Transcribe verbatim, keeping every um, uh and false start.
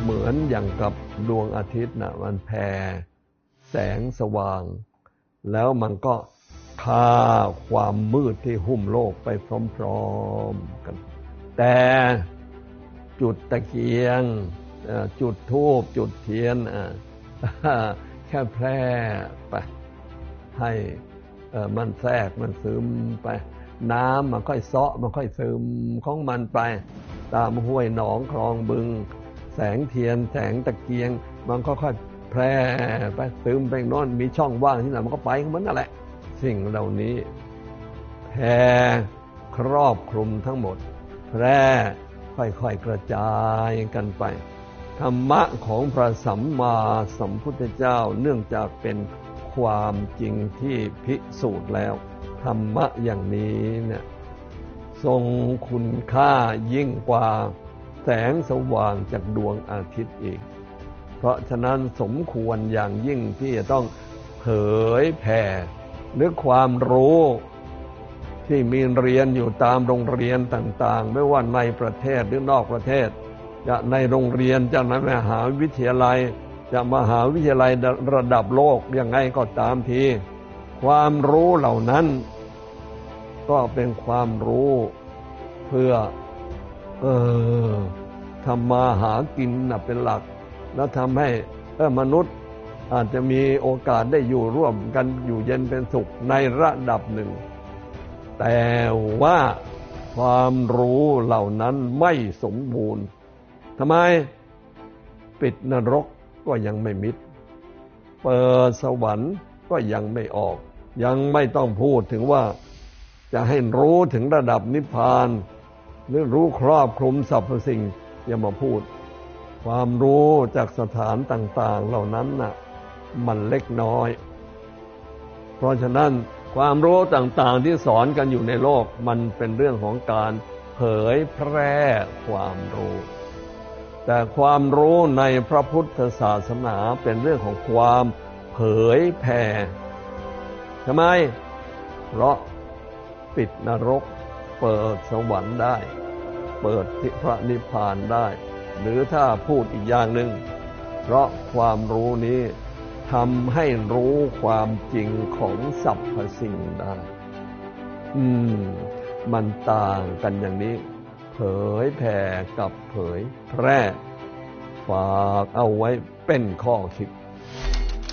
เหมือนอย่างกับดวงอาทิตย์นะมันแผ่แสงสว่างแล้วมันก็ฆ่าความมืดที่หุ้มโลกไปพร้อมๆกันแต่จุดตะเกียงจุดธูปจุดเทียนแค่แพร่ไปให้มันแทรกมันซึมไปน้ำมันค่อยเซาะมันค่อยซึมของมันไปตามห้วยหนองคลองบึงแสงเทียนแสงตะเกียงมันก็ค่อยแพร่ไปซึมไปโน่นมีช่องว่างที่ไหนมันก็ไปของมันนั่นแหละสิ่งเหล่านี้แผ่ครอบคลุมทั้งหมดแพร่ค่อยๆกระจายกันไปธรรมะของพระสัมมาสัมพุทธเจ้าเนื่องจากเป็นความจริงที่พิสูจน์แล้วธรรมะอย่างนี้เนี่ยทรงคุณค่ายิ่งกว่าแสงสว่างจากดวงอาทิตย์อีกเพราะฉะนั้นสมควรอย่างยิ่งที่จะต้องเผยแผ่หรือความรู้ที่มีเรียนอยู่ตามโรงเรียนต่างๆไม่ว่าในประเทศหรือนอกประเทศจะในโรงเรียนจะในมหาวิทยาลัยจะมหาวิทยาลัยระดับโลกยังไงก็ตามทีความรู้เหล่านั้นก็เป็นความรู้เพื่อเออทำมาหากินน่ะเป็นหลักแล้วทำให้เออมนุษย์อาจจะมีโอกาสได้อยู่ร่วมกันอยู่เย็นเป็นสุขในระดับหนึ่งแต่ว่าความรู้เหล่านั้นไม่สมบูรณ์ทำไมปิดนรกก็ยังไม่มิดเปิดสวรรค์ก็ยังไม่ออกยังไม่ต้องพูดถึงว่าจะให้รู้ถึงระดับนิพพานหรือรู้ครอบคลุมสรรพสิ่งอย่ามาพูดความรู้จากสถานต่างๆเหล่านั้นน่ะมันเล็กน้อยเพราะฉะนั้นความรู้ต่างๆที่สอนกันอยู่ในโลกมันเป็นเรื่องของการเผยแพร่ความรู้แต่ความรู้ในพระพุทธศาสนาเป็นเรื่องของความเผยแผ่ทำไมเพราะปิดนรกเปิดสวรรค์ได้เปิดพระนิพพานได้หรือถ้าพูดอีกอย่างหนึ่งเพราะความรู้นี้ทำให้รู้ความจริงของสรรพสิ่งได้อืมมันต่างกันอย่างนี้เผยแผ่กับเผยแพร่ฝากเอาไว้เป็นข้อคิด